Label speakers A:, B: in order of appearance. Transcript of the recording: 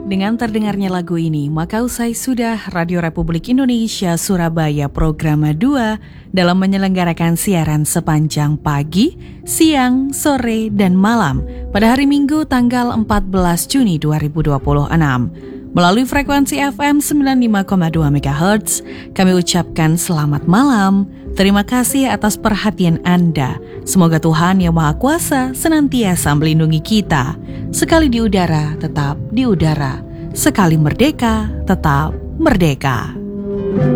A: Dengan terdengarnya lagu ini, maka usai sudah Radio Republik Indonesia Surabaya Program 2 dalam menyelenggarakan siaran sepanjang pagi, siang, sore, dan malam pada hari Minggu tanggal 14 Juni 2026. Melalui frekuensi FM 95,2 MHz, kami ucapkan selamat malam. Terima kasih atas perhatian Anda. Semoga Tuhan Yang Maha Kuasa senantiasa melindungi kita. Sekali di udara, tetap di udara. Sekali merdeka, tetap merdeka.